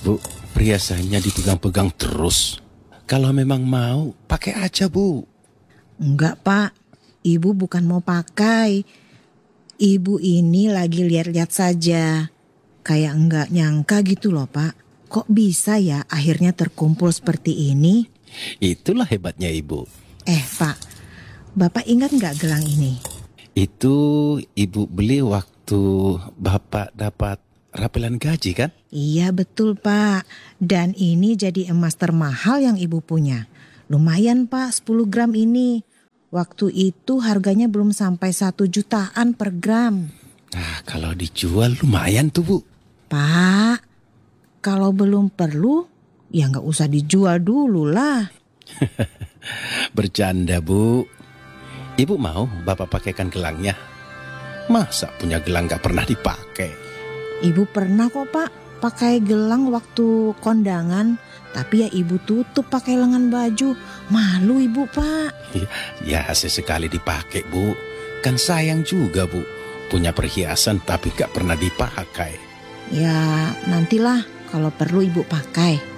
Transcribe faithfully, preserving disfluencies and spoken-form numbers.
Bu, perhiasannya dipegang-pegang terus. Kalau memang mau, pakai aja, Bu. Enggak, Pak. Ibu bukan mau pakai. Ibu ini lagi lihat-lihat saja. Kayak enggak nyangka gitu loh, Pak. Kok bisa ya akhirnya terkumpul seperti ini? Itulah hebatnya Ibu. Eh, Pak. Bapak ingat enggak gelang ini? Itu Ibu beli waktu Bapak dapat rapelan gaji kan? Iya betul, Pak. Dan ini jadi emas termahal yang Ibu punya. Lumayan, Pak, sepuluh gram ini. Waktu itu harganya belum sampai satu jutaan per gram. Nah, kalau dijual lumayan tuh, Bu. Pak, kalau belum perlu, ya nggak usah dijual dulu lah. Bercanda, Bu. Ibu mau Bapak pakaikan gelangnya? Masa punya gelang gak pernah dipakai? Ibu pernah kok, Pak, pakai gelang waktu kondangan. Tapi ya ibu tutup pakai lengan baju. Malu ibu, Pak. Ya, sesekali dipakai, Bu. Kan sayang juga, Bu. Punya perhiasan tapi gak pernah dipakai. Ya, nantilah kalau perlu ibu pakai.